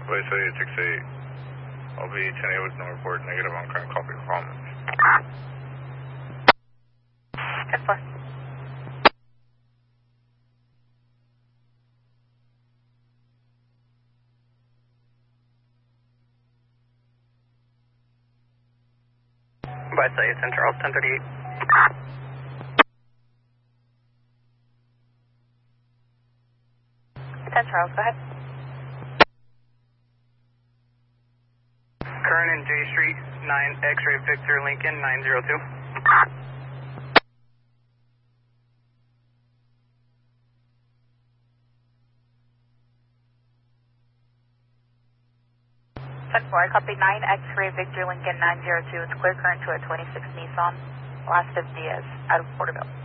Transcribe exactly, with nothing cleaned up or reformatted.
Wait, so eight six eight. I'll be ten eight with no report, negative on current copy performance. ten four. By say, ten Charles, ten thirty-eight. ten Charles, go ahead. Current in J Street, nine X-ray Victor Lincoln, nine zero two. ten four, I copy nine X-ray Victor Lincoln nine zero two. It's clear current to a twenty-six Nissan. Last of Diaz, out of Porterville.